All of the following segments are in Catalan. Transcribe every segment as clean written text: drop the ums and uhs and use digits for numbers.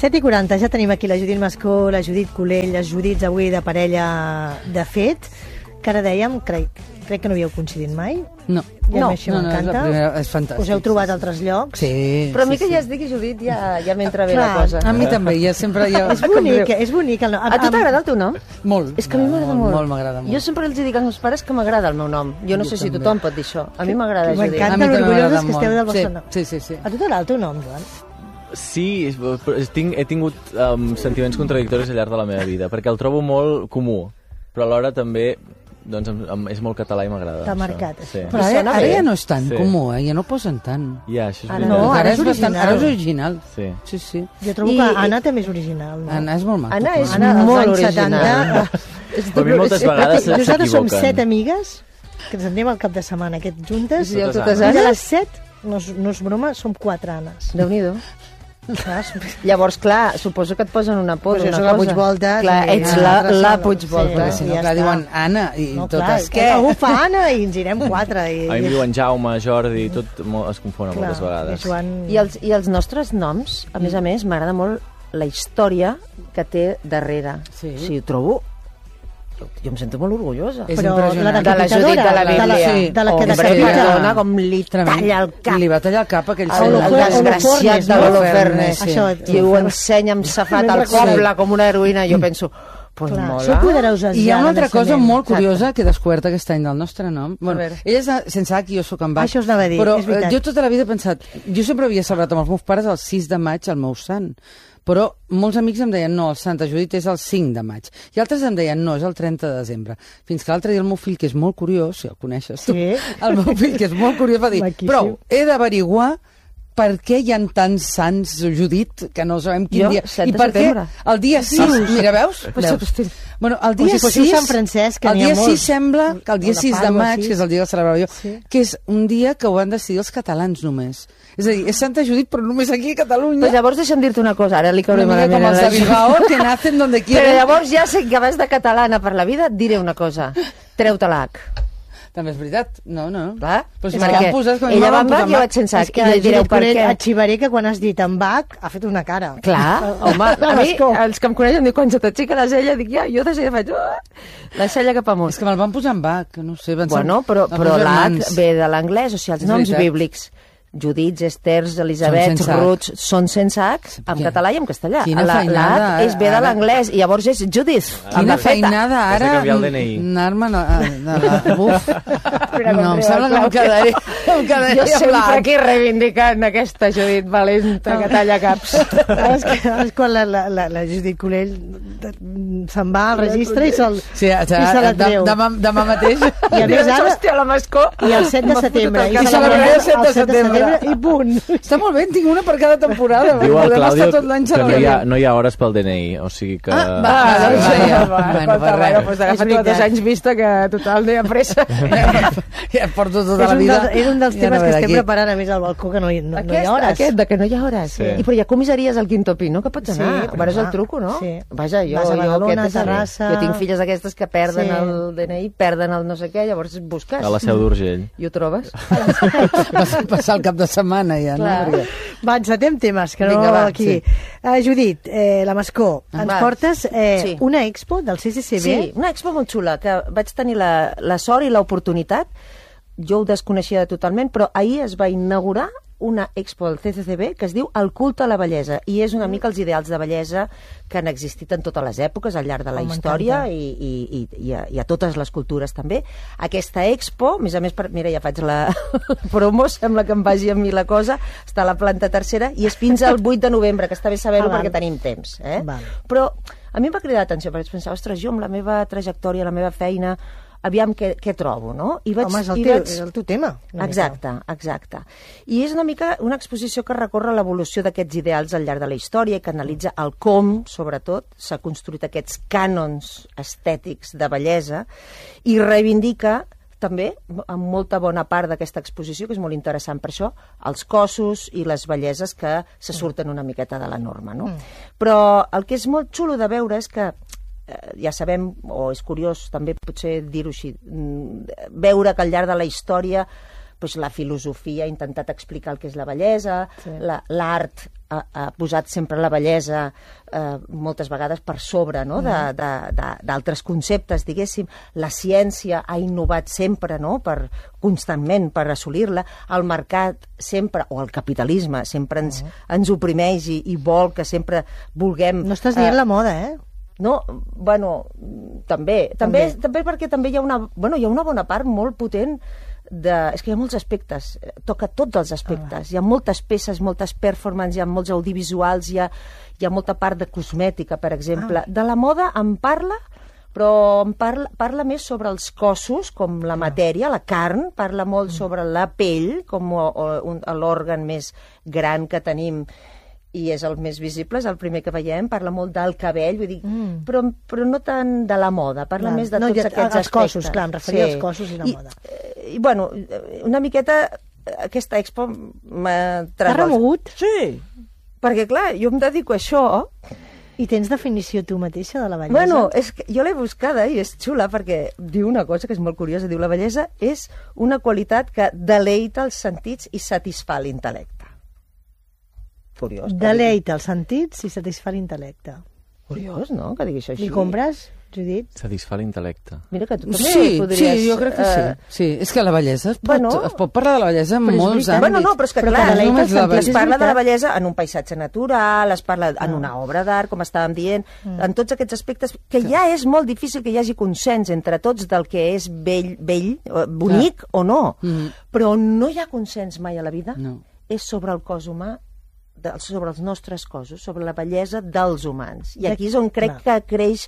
7:40, ja tenim aquí la Judit Mascó, la Judit Colell, les Judits avui de parella de fet, que ara dèiem, crec que no havíeu coincidit mai. No. I a mi això m'encanta. És fantàstic. Us heu trobat a altres llocs. Sí. Però a mi que ja es digui Judit ja m'entra bé la cosa. A mi també, ja sempre... És bonic el nom. A tu t'agrada el teu nom? Molt. És que a mi m'agrada molt. Molt m'agrada molt. Jo sempre els dic als meus pares que m'agrada el meu nom. Jo no sé si tothom pot dir això. A mi m'agrada Judit. M'encanta l'orgulloses que esteu del vostre nom. Sí. A tu t'agrada el teu nom, Joan? Sí, he tingut sentiments contradictoris al llarg de la meva vida, perquè el trobo molt comú, però alhora també doncs, és molt català i m'agrada. T'ha marcat, Sí. Però ara ja no és tan comú, ja no posen tant. Ja, això és Ara veritat. no, ara és bastant, original. ara és original. Sí. Jo trobo que Anna també és original. No? Anna és molt maco. Anna és Anna, als molt anys original. 70. Però a mi moltes vegades Nosaltres som s'equivoquen. 7 amigues que ens anem al cap de setmana juntes. I Totes totes I de Annes? les 7, no és broma, som 4 Annes. Déu-n'hi-do. Llavors, clar, suposo que et posen una por. Pues jo soc la Puigvolta. Clar, ets la Puigvolta. Si no, clar, diuen Anna i totes què? Algú fa Anna i ens irem 4. A mi em diuen Jaume, Jordi, tot es confon moltes vegades. I els nostres noms, a més, m'agrada molt la història que té darrere. Sí. O sigui, ho trobo... Jo em sento molt orgullosa. És Però impressionant. De la Judit de la Bíblia. de la que Hombre, decapita. perdona, com li talla el cap. Li va tallar el cap a aquell El senyor. desgraciat de l'Holofernes. Sí. I ho ensenya amb safat al poble com una heroïna. Jo penso, pues mola. Sou poderoses I hi ha ja una de altra cosa naixement. molt curiosa que he descobert aquest any del nostre nom. Bueno, veure. ella és sense H i jo sóc amb H. Això us anava a dir, però és veritat. jo tota la vida he pensat... Jo sempre havia celebrat amb els meus pares el 6 de maig el meu sant. Però molts amics em deien, no, el Santa Judit és el 5 de maig. I altres em deien, no, és el 30 de desembre. Fins que l'altre dia el meu fill, que és molt curiós, si el coneixes tu, Sí. el meu fill, que és molt curiós, va dir, Maquíssim. prou, he d'averiguar per què hi ha tants sants Judit, que no sabem quin dia. 7 I de per què setembre. el dia 6... Mira, veus? Bueno, el dia si fóssiu 6... Sant Francesc, que el n'hi ha dia 6 molts. sembla que el dia O de 6 de Pàdua, maig, sí. que és el dia que celebrava jo, Sí. que és un dia que ho han decidit els catalans només. És a dir, és Santa Judit, però només aquí a Catalunya. Pues llavors deixa'm dir-te una cosa, ara li cauré Una mica malament com a els la de Judit. Bilbao, que nacen donde Però quieren. llavors ja sé que vas de catalana per la vida, et diré una cosa. Treu-te l'H. També és veritat. No. Clar? Però si És me'n perquè poses, com a mi ella me'n va amb van Bach i posar jo Bach. vaig sense H. És que I direu Judit per Colell, què. et xivaré que quan has dit en Bach ha fet una cara. Clar, home, a mi, els que em coneixen diuen, quan se t'aixeca la cella, dic, ja, jo de seguida faig la cella cap amunt. És que me'l van posar en Bach, no sé. Bueno, però l'H ve de l'anglès, o sigui, els És noms veritat. bíblics, Judits, Esters, Elisabets, sense H. Ruts, són sense H, en Ja. català i en castellà. Quina feinada, L'H és ve de ara. l'anglès, i llavors és Judith. Quina amb la feta. feinada Has de ara canviar el DNI. anar-me'n a... Buf. Mira com No, em riu sembla el que em Clau. quedaré Jo sempre blanc. aquí reivindicant aquesta Judit valenta que talla caps. És quan la Judit Colell se'n va al registre i Sí, se la treu. demà mateix. I a més ara, Hòstia, la Mascó. i el 7 de setembre. I celebraré el 7 de setembre. I punt. Està molt bé, en tinc una per cada temporada. Diu el Podem Claudio estar tot l'any que celebrant. no hi ha hores pel DNI, o sigui que... Bueno, per res. Pues agafa't És 2 anys vista que total no hi ha pressa. Ja porto tota la vida. És un dels Ja temes no que ve estem d'aquí. preparant a més al balcó, que no hi ha hores. Aquest, de que no hi ha hores. Sí. I però hi ha comissaries al Quinto Pino que pots Sí, anar. però Veuràs el clar, truco, no? sí. Vaja, jo Vas a Badalona, aquest és Terrassa. Jo tinc filles d'aquestes que perden Sí. el DNI, perden el no sé què, llavors busques. A la Seu d'Urgell. I ho trobes. Passar el cap de setmana ja, no? Clar. Perquè- Va, encetem temes, que no Vinga, va, aquí. sí. Judit, la Mascó, ens Va. portes Sí. una expo del CCCB. Sí, una expo molt xula, que vaig tenir la sort i l'oportunitat, jo ho desconeixia totalment, però ahir es va inaugurar una expo del CCCB que es diu El culte a la bellesa, i és una mica els ideals de bellesa que han existit en totes les èpoques, al llarg de la història i a totes les cultures també. Aquesta expo, a més, mira, ja faig la promo, sembla que em vagi a mi la cosa, està a la planta tercera i és fins al 8 de novembre, que està bé saber-ho Val. perquè tenim temps. Val. Però a mi em va cridar l'atenció, perquè vaig pensar, ostres, jo amb la meva trajectòria, la meva feina, aviam què trobo, no? I Home, és el teu tema. una mica. Exacte. I és una mica una exposició que recorre l'evolució d'aquests ideals al llarg de la història i que analitza el com, sobretot, s'ha construït aquests cànons estètics de bellesa i reivindica també, amb molta bona part d'aquesta exposició, que és molt interessant per això, els cossos i les belleses que se surten una miqueta de la norma, no? Però el que és molt xulo de veure és que ja sabem, o és curiós també potser dir-ho així, veure que al llarg de la història doncs, la filosofia ha intentat explicar el que és la bellesa, l'art ha posat sempre la bellesa moltes vegades per sobre, no? D'altres conceptes, diguéssim. La ciència ha innovat sempre, no? Constantment per assolir-la. El mercat sempre, o el capitalisme, sempre ens oprimeix i vol que sempre vulguem... No estàs dient la moda, eh? No, bueno, també perquè també hi ha una bona part molt potent és que hi ha molts aspectes, toca tots els aspectes, hi ha moltes peces, moltes performances, hi ha molts audiovisuals, hi ha molta part de cosmètica, per exemple. De la moda en parla, però parla més sobre els cossos, com la matèria, la carn, parla molt sobre la pell, com l'òrgan més gran que tenim, i és el més visible, és el primer que veiem, parla molt del cabell, vull dir, però no tant de la moda, parla més de tots aquests aspectes. Els cossos, clar, em referia als cossos i la moda. I bueno, una miqueta aquesta expo m'ha T'ha remogut? Sí, perquè clar, jo em dedico a això. I tens definició tu mateixa de la bellesa? Bueno, és que jo l'he buscada i és xula perquè diu una cosa que és molt curiosa, diu la bellesa és una qualitat que deleita els sentits i satisfà l'intel·lecte. Curiós. Deleita els sentits i satisfà l'intel·lecte. Curiós, no?, que digui això així. Li compres, Judit? Satisfà l'intel·lecte. Mira que tu també podries... Sí, jo crec que sí. Sí, és que la bellesa es pot parlar de la bellesa en molts àmbits. Bueno, no, però és que clar, es parla de la bellesa en un paisatge natural, es parla en una obra d'art, com estàvem dient, en tots aquests aspectes, que ja és molt difícil que hi hagi consens entre tots del que és bell, bonic o no. Però no hi ha consens mai a la vida. És sobre el cos humà, sobre els nostres cossos, sobre la bellesa dels humans. I aquí és on crec que neix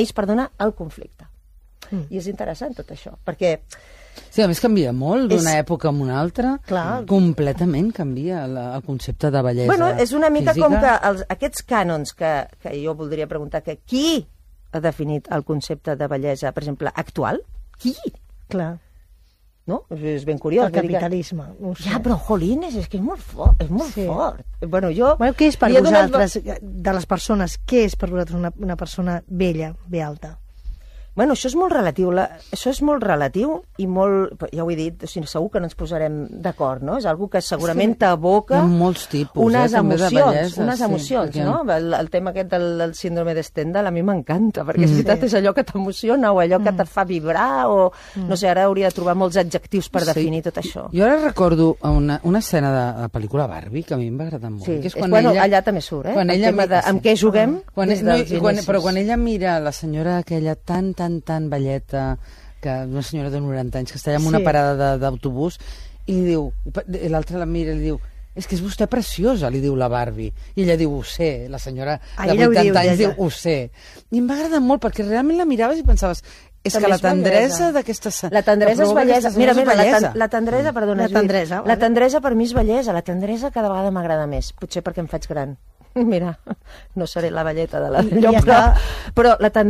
el conflicte. I és interessant tot això, perquè... Sí, a més canvia molt d'una època a una altra. Completament canvia el concepte de bellesa. Bueno, és una mica com que aquests cànons que jo voldria preguntar, que qui ha definit el concepte de bellesa, per exemple, actual? Qui? Clar. No? És ben curiós. El capitalisme. Ja, però, jolines, és que és molt fort. És molt fort. Bueno, què és per vosaltres, de les persones, què és per vosaltres una persona bella, bé alta? Bueno, això és molt relatiu. Això és molt relatiu i molt... Ja ho he dit, segur que no ens posarem d'acord, no? És algo que segurament t'aboca molts tipus, unes emocions, no? El tema aquest del síndrome de Stendhal a mi m'encanta, perquè és veritat, és allò que t'emociona o allò que te fa vibrar o... No sé, ara hauria de trobar molts adjectius per definir tot això. Jo ara recordo una escena de la pel·lícula Barbie que a mi em va agradar molt. Sí, allà també surt, eh? El tema de amb què juguem des dels inicis. Però quan ella mira la senyora aquella tan velleta, que una senyora de 90 anys que està allà en una parada d'autobús i li diu, l'altra la mira i li diu, és que és vostè preciosa, li diu la Barbie. I ella diu, ho sé, la senyora de 80 anys diu, ho sé. I em va agradar molt, perquè realment la miraves i pensaves, és que la tendresa d'aquesta... La tendresa és bellesa. Mira, la tendresa, perdona, la tendresa per mi és bellesa. La tendresa cada vegada m'agrada més, potser perquè em faig gran. Mira, no seré la velleta de la lloc, però la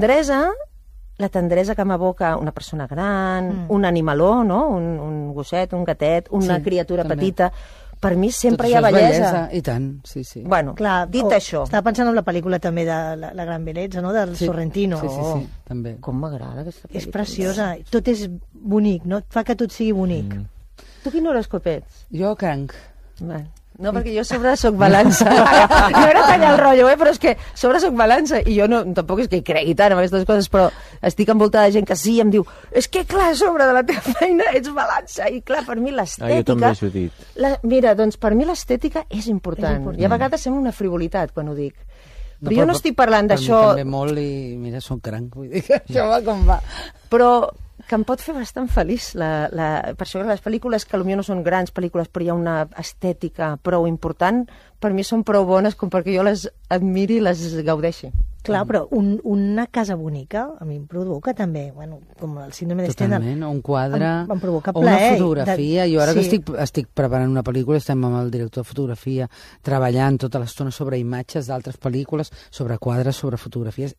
tendresa que m'evoca una persona gran, un animaló, no? Un gosset, un gatet, una criatura petita, per mi sempre hi ha bellesa. I tant, sí. Bueno, dit això... Estava pensant en la pel·lícula també de La gran bellesa, no? Del Sorrentino. Sí, també. Com m'agrada aquesta pel·lícula. És preciosa, tot és bonic, no? Fa que tot sigui bonic. Tu quin horòscop ets? Jo cranc. No, perquè jo sobre soc balança. No era tallar el rotllo, però és que sobre soc balança. I jo tampoc és que hi cregui tant en aquestes coses, però estic envoltada de gent que sí, em diu, és que clar, a sobre de la teva feina ets balança. I clar, per mi l'estètica... jo també, Judit. Mira, doncs per mi l'estètica és important. I a vegades sembla una frivolitat quan ho dic. Però jo no estic parlant d'això... Per mi també molt i mira, soc cranc, vull dir que això va com va. Però que em pot fer bastant feliç. Per això les pel·lícules, que potser no són grans pel·lícules, però hi ha una estètica prou important, per mi són prou bones com perquè jo les admiri i les gaudeixi. Clar, però una casa bonica a mi em provoca també, bueno, com el síndrome de Stendhal. Totalment, o un quadre, em provoca o una fotografia. Jo ara que estic preparant una pel·lícula, estem amb el director de fotografia, treballant tota l'estona sobre imatges d'altres pel·lícules, sobre quadres, sobre fotografies.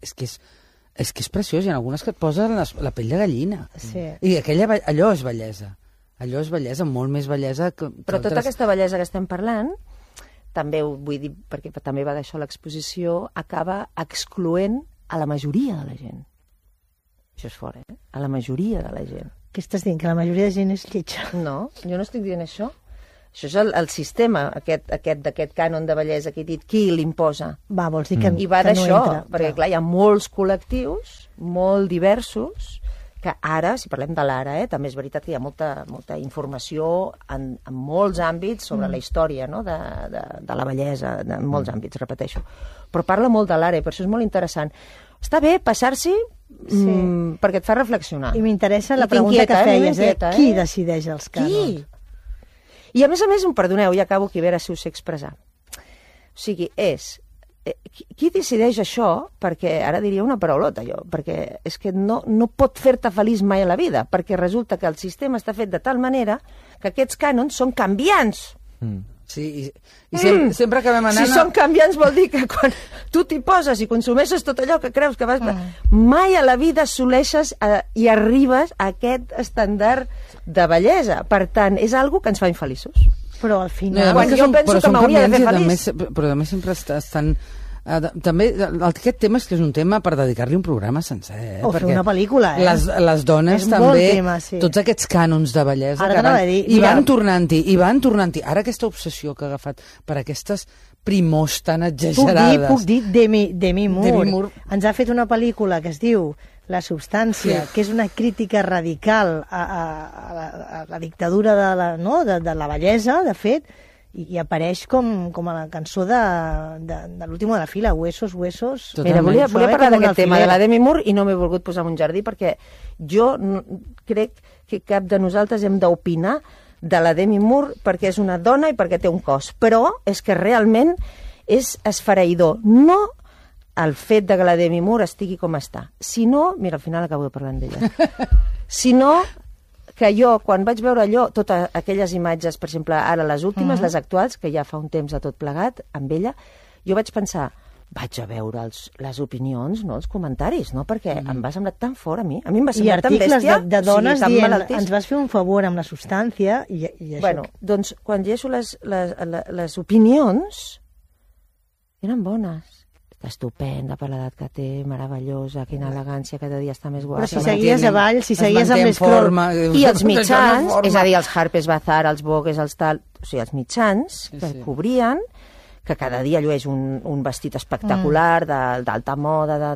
És que és preciós, hi ha algunes que et posen la pell de gallina. Sí. I allò és bellesa. Allò és bellesa, molt més bellesa que... Però tota aquesta bellesa que estem parlant, també ho vull dir, perquè també va d'això l'exposició, acaba excloent a la majoria de la gent. Això és fort, a la majoria de la gent. Què estàs dient? Que la majoria de gent és lletja. No, jo no estic dient això. Això és el sistema, d'aquest cànon de bellesa que he dit, qui l'imposa? Va, vols dir que, I va que no d'això, entra. perquè clar, hi ha molts col·lectius, molt diversos, que ara, si parlem de l'ara, també és veritat que hi ha molta informació en molts àmbits sobre la història, no? de la bellesa, en molts àmbits, repeteixo. Però parla molt de l'ara i per això és molt interessant. Està bé passar-s'hi perquè et fa reflexionar. I m'interessa la I pregunta que feies, m'inquieta, Qui decideix els cànons? Qui? I a més, perdoneu, ja acabo aquí, a veure si ho sé expressar. O sigui, qui decideix això? Perquè ara diria una paraulota, jo, perquè és que no pot fer-te feliç mai a la vida, perquè resulta que el sistema està fet de tal manera que aquests cànons són canviants. Sí, i sempre acabem anant... Si són canviants vol dir que quan tu t'hi poses i consumeixes tot allò que creus que vas... Mai a la vida assoleixes i arribes a aquest estàndard de bellesa. Per tant, és algo que ens fa infeliços. Però al final... Quan jo penso que m'hauria de fer feliç. Però també sempre estan... També aquest tema és que és un tema per dedicar-li un programa sencer. O fer una pel·lícula, Les dones és també, tema, sí. tots aquests cànons de bellesa Ara que van tornant-hi. Ara aquesta obsessió que ha agafat per aquestes primors tan exagerades. Puc dir Demi Moore. Ens ha fet una pel·lícula que es diu La substància, que és una crítica radical a la dictadura de la bellesa, de fet, i apareix com a la cançó de l'últim de la fila, Huesos. Mira, volia parlar d'aquest tema de la Demi Moore i no m'he volgut posar en un jardí perquè jo crec que cap de nosaltres hem d'opinar de la Demi Moore perquè és una dona i perquè té un cos, però és que realment és esfereïdor. No el fet de que la Demi Moore estigui com està, sinó, mira, al final acabo de parlar d'ella, sinó que jo, quan vaig veure allò, totes aquelles imatges, per exemple, ara les últimes, les actuals, que ja fa un temps de tot plegat, amb ella, jo vaig pensar, vaig a veure les opinions, no, els comentaris, no? Perquè em va semblar tan fort a mi em va semblar tan bèstia. I articles de dones dient, ens vas fer un favor amb la substància, i això... Bueno, doncs, quan llegeixo les opinions, eren bones. Estupenda per l'edat que té, meravellosa, quina elegància, cada dia està més guapa. Però si seguies avall, si seguies amb l'escroll... I els mitjans, és a dir, els Harper's Bazaar, els Vogues, els tal... O sigui, els mitjans que cobrien, que cada dia llueix un vestit espectacular, d'alta moda,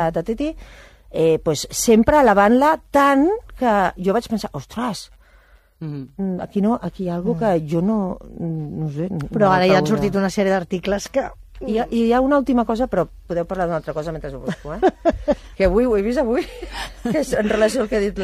pues sempre elevant-la tant que jo vaig pensar, ostres, aquí hi ha alguna que jo no sé... Però ara ja han sortit una sèrie d'articles que... I hi ha una última cosa, però podeu parlar d'una altra cosa mentre ho busco, que avui, ho he vist avui, que és en relació al que ha dit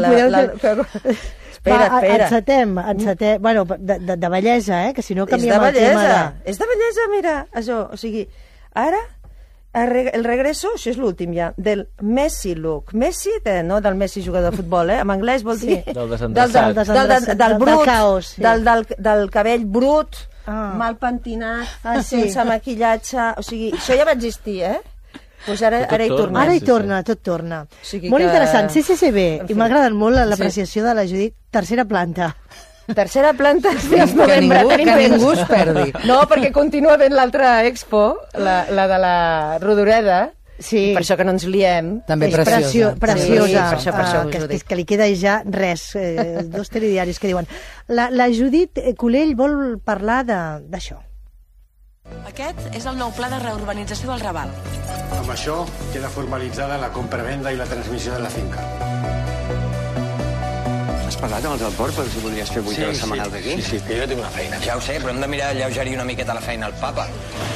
Espera. Encetem. Bueno, de bellesa, que si no canviem el tema de... És de bellesa, mira, això. O sigui, ara, el regreso, això és l'últim ja, del Messi look. Messi, no del Messi jugador de futbol, en anglès vol dir... Del desendreçat. Del brut, caos, del cabell brut, mal pentinat, sense maquillatge... O sigui, això ja va existir, Pues ara hi tornem. Ara hi torna, tot torna. O sigui molt interessant, CCCB, i m'ha agradat molt l'apreciació de la Judit. Tercera planta. Tercera planta, que ningú es perdi. No, perquè continua ben l'altra expo, la de la Rodoreda, sí. Per això que no ens liem. També preciosa. Sí, per això que li queda ja res, dos telediaris que diuen. La Judit Culell vol parlar d'això. Aquest és el nou pla de reurbanització del Raval. Amb això queda formalitzada la compra-venda i la transmissió de la finca. Has parlat amb els del port per si podries fer 8 hores setmanals aquí? Sí, que jo tinc una feina. Ja ho sé, però hem de mirar alleugerir una miqueta la feina al papa.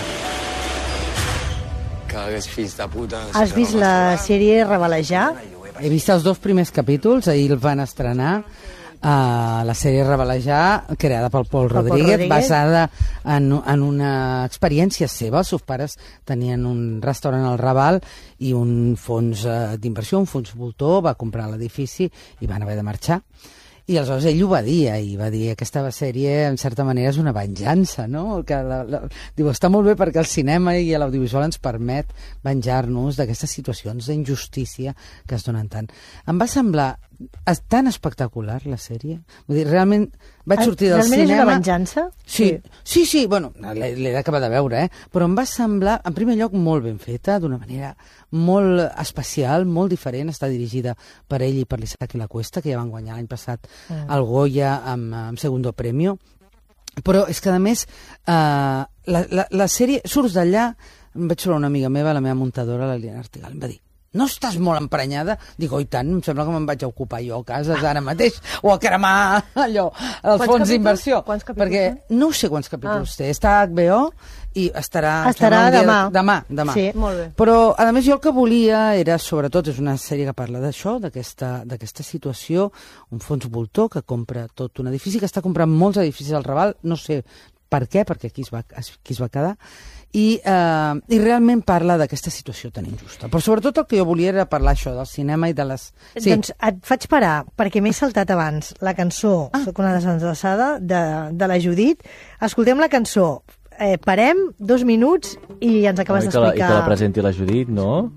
Cada vegada fills de puta... Has vist la sèrie Revelejar? He vist els 2 primers capítols, ahir el van estrenar. La sèrie Revelejar, creada pel Pol Rodríguez, basada en una experiència seva. Els seus pares tenien un restaurant al Raval i un fons d'inversió, un fons voltor, va comprar l'edifici i van haver de marxar. I aleshores ell ho va dir, i va dir que aquesta sèrie, en certa manera, és una venjança, no? Que diu, està molt bé perquè el cinema i l'audiovisual ens permet venjar-nos d'aquestes situacions d'injustícia que es donen tant. Em va semblar tan espectacular, la sèrie. Vull dir, realment vaig sortir del cinema... Realment és una venjança? Sí, bueno, l'he d'acabar de veure, però em va semblar, en primer lloc, molt ben feta, d'una manera molt especial, molt diferent. Està dirigida per ell i per l'Isaac i la Cuesta, que ja van guanyar l'any passat el Goya amb Segundo Premio. Però és que, a més, la sèrie... Surts d'allà, em vaig trobar una amiga meva, la meva muntadora, la Liliana Artigal, em va dir: no estàs molt emprenyada? Dic, oi tant, em sembla que me'n vaig a ocupar jo a casa ara mateix, o a cremar allò, els fons d'inversió. Quants capítols? Perquè no sé quants capítols té. Està a HBO i estarà demà. Demà. Sí, molt bé. Però, a més, jo el que volia era, sobretot, és una sèrie que parla d'això, d'aquesta situació, un fons voltor que compra tot un edifici, que està comprant molts edificis al Raval, no sé per què, perquè aquí es va quedar, i realment parla d'aquesta situació tan injusta. Però sobretot el que jo volia era parlar això del cinema i de les... Sí. Doncs et faig parar, perquè m'he saltat abans la cançó, Soc una desenllaçada, de la Judit. Escoltem la cançó. Parem 2 minuts i ens acabes d'explicar... I que la presenti la Judit, no?